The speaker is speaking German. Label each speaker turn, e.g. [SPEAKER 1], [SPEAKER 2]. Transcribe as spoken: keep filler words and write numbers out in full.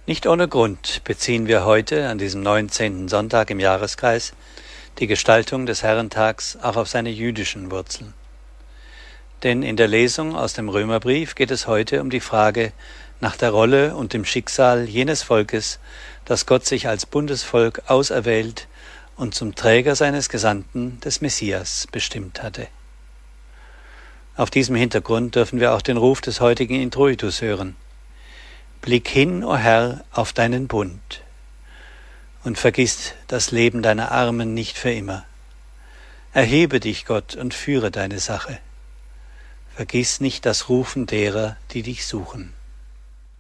[SPEAKER 1] Nicht ohne Grund beziehen wir heute, an diesem neunzehnten Sonntag im Jahreskreis, die Gestaltung des Herrentags auch auf seine jüdischen Wurzeln. Denn in der Lesung aus dem Römerbrief geht es heute um die Frage nach der Rolle und dem Schicksal jenes Volkes, das Gott sich als Bundesvolk auserwählt und zum Träger seines Gesandten, des Messias, bestimmt hatte. Auf diesem Hintergrund dürfen wir auch den Ruf des heutigen Introitus hören. Blick hin, o Herr, auf deinen Bund und vergiss das Leben deiner Armen nicht für immer. Erhebe dich, Gott, und führe deine Sache. Vergiss nicht das Rufen derer, die dich suchen.